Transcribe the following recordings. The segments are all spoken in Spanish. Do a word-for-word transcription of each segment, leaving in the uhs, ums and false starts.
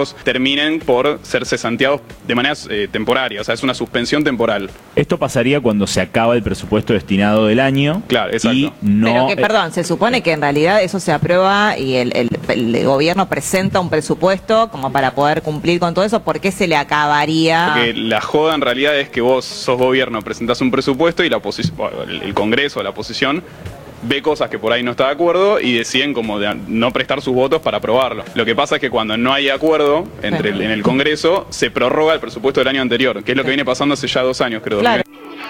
terminen por ser cesanteados de manera eh, temporaria, o sea, es una suspensión temporal. Esto pasaría cuando se acaba el presupuesto destinado del año. Claro, exacto. Y no, Pero que, perdón, se supone que en realidad eso se aprueba y el, el, el gobierno presenta un presupuesto como para poder cumplir con todo eso. ¿Por qué se le acabaría? Porque la joda en realidad es que vos sos gobierno, presentás un presupuesto y la oposición, el, el Congreso, la oposición, ve cosas que por ahí no está de acuerdo y deciden como de no prestar sus votos para aprobarlo. Lo que pasa es que cuando no hay acuerdo entre el, en el Congreso, se prorroga el presupuesto del año anterior, que es lo que viene pasando hace ya dos años, creo. Claro.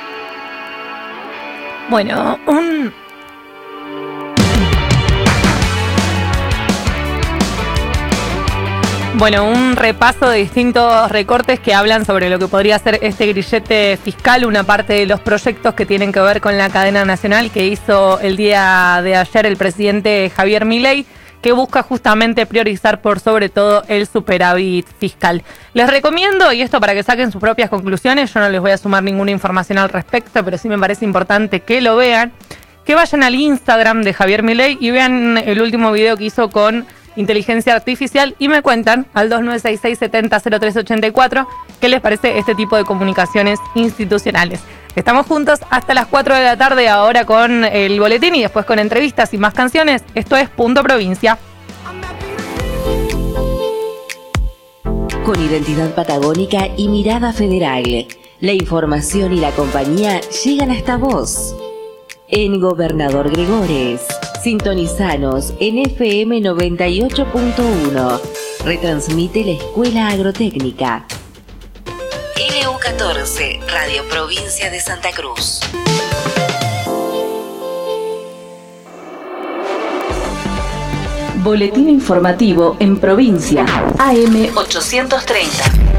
Bueno, un... Bueno, un repaso de distintos recortes que hablan sobre lo que podría ser este grillete fiscal, una parte de los proyectos que tienen que ver con la cadena nacional que hizo el día de ayer el presidente Javier Milei, que busca justamente priorizar por sobre todo el superávit fiscal. Les recomiendo, y esto para que saquen sus propias conclusiones, yo no les voy a sumar ninguna información al respecto, pero sí me parece importante que lo vean, que vayan al Instagram de Javier Milei y vean el último video que hizo con inteligencia artificial y me cuentan al dos nueve seis seis siete cero cero tres ocho cuatro qué les parece este tipo de comunicaciones institucionales. Estamos juntos hasta las cuatro de la tarde, ahora con el boletín y después con entrevistas y más canciones. Esto es Punto Provincia. Con identidad patagónica y mirada federal, la información y la compañía llegan hasta vos. En Gobernador Gregores, sintonizanos en F M noventa y ocho punto uno. Retransmite la Escuela Agrotécnica. L U catorce, Radio Provincia de Santa Cruz. Boletín informativo en provincia. A M ochocientos treinta.